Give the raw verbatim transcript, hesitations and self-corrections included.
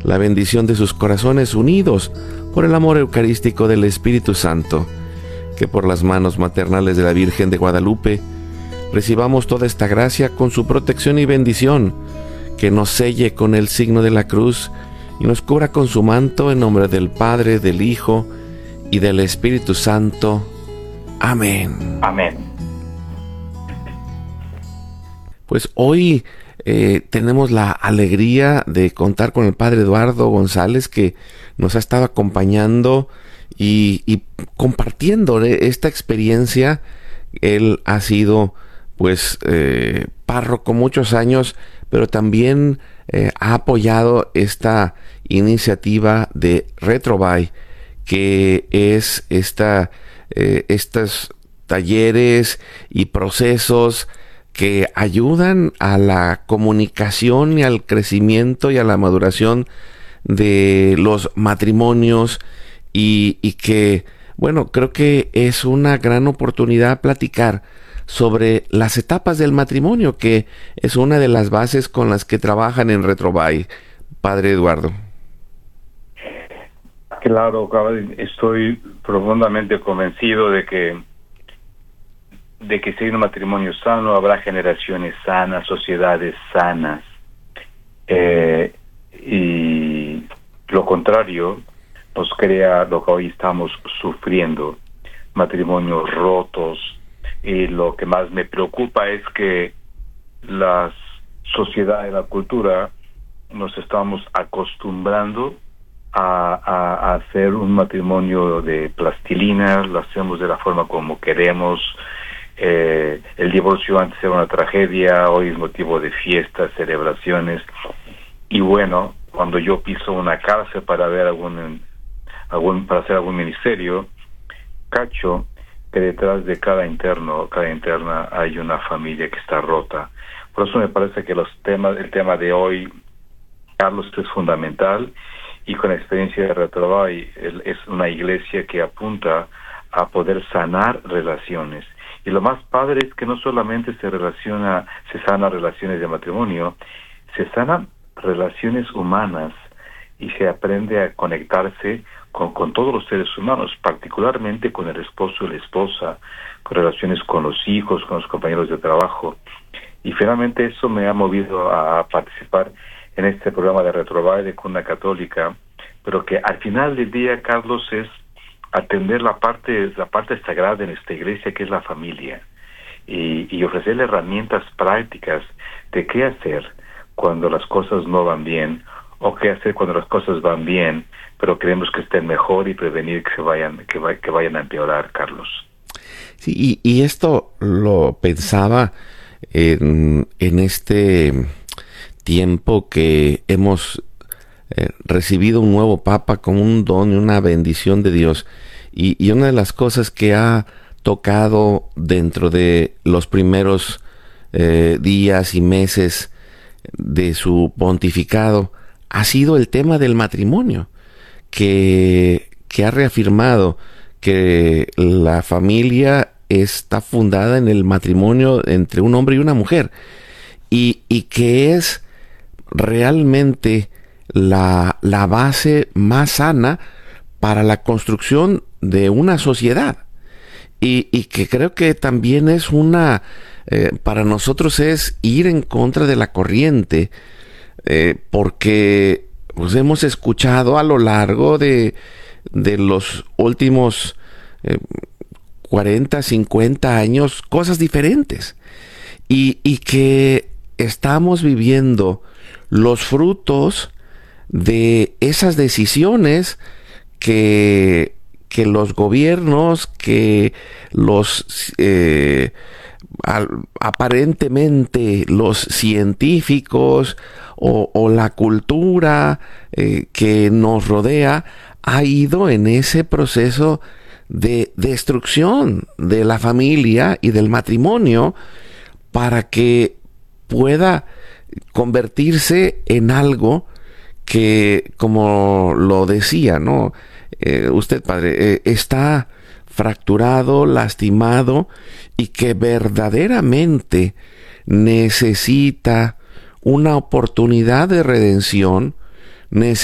la bendición de sus corazones unidos por el amor eucarístico del Espíritu Santo, que por las manos maternales de la Virgen de Guadalupe recibamos toda esta gracia con su protección y bendición, que nos selle con el signo de la cruz y nos cubra con su manto, en nombre del Padre, del Hijo y del Espíritu Santo. Amén. Amén. Pues hoy eh, tenemos la alegría de contar con el Padre Eduardo González, que nos ha estado acompañando y, y compartiendo esta experiencia. Él ha sido pues eh, párroco muchos años, pero también eh, ha apoyado esta iniciativa de Retrobuy, que es esta, eh, estos talleres y procesos que ayudan a la comunicación y al crecimiento y a la maduración de los matrimonios, y, y que, bueno, creo que es una gran oportunidad platicar sobre las etapas del matrimonio, que es una de las bases con las que trabajan en Retrobuy. Padre Eduardo. Claro, estoy profundamente convencido de que de que si hay un matrimonio sano, habrá generaciones sanas, sociedades sanas. Eh, y lo contrario nos crea lo que hoy estamos sufriendo, matrimonios rotos. Y lo que más me preocupa es que la sociedad y la cultura nos estamos acostumbrando a, a, a hacer un matrimonio de plastilina, lo hacemos de la forma como queremos. Eh, el divorcio antes era una tragedia, hoy es motivo de fiestas, celebraciones. Y bueno, cuando yo piso una cárcel para ver algún, algún para hacer algún ministerio, cacho que detrás de cada interno, cada interna hay una familia que está rota. Por eso me parece que los temas, el tema de hoy, Carlos, es fundamental, y con la experiencia de Retrobuy es una iglesia que apunta a poder sanar relaciones. Y lo más padre es que no solamente se relaciona, se sana relaciones de matrimonio, se sanan relaciones humanas y se aprende a conectarse con, con todos los seres humanos, particularmente con el esposo y la esposa, con relaciones con los hijos, con los compañeros de trabajo. Y finalmente eso me ha movido a participar en este programa de Retrobuy de Cuna Católica, pero que al final del día, Carlos, es atender la parte la parte sagrada en esta iglesia, que es la familia, y, y ofrecerle herramientas prácticas de qué hacer cuando las cosas no van bien, o qué hacer cuando las cosas van bien, pero queremos que estén mejor, y prevenir que se vayan que, va, que vayan a empeorar, Carlos. Sí, y, y esto lo pensaba en, en este tiempo que hemos eh, recibido un nuevo Papa como un don y una bendición de Dios. Y, y una de las cosas que ha tocado dentro de los primeros eh, días y meses de su pontificado ha sido el tema del matrimonio, que, que ha reafirmado que la familia está fundada en el matrimonio entre un hombre y una mujer, y, y que es realmente la, la base más sana para la construcción de una sociedad, y, y que creo que también es una, eh, para nosotros es ir en contra de la corriente, eh, porque pues hemos escuchado a lo largo de, de los últimos eh, cuarenta, cincuenta años cosas diferentes, y, y que estamos viviendo los frutos de esas decisiones que, que los gobiernos, que los eh, al, aparentemente los científicos o, o la cultura eh, que nos rodea ha ido en ese proceso de destrucción de la familia y del matrimonio, para que pueda convertirse en algo que, como lo decía, ¿no? Eh, usted, padre, eh, está fracturado, lastimado, y que verdaderamente necesita una oportunidad de redención, necesita